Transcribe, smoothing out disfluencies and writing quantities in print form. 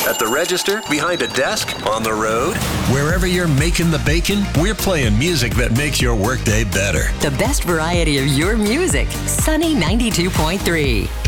At the register, behind a desk, on the road. Wherever you're making the bacon, we're playing music that makes your workday better. The best variety of your music. Sunny 92.3.